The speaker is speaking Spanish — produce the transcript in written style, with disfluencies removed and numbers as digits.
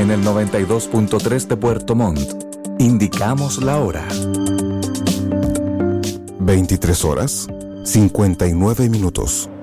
En el 92.3 de Puerto Montt, indicamos la hora. 23 horas, 59 minutos.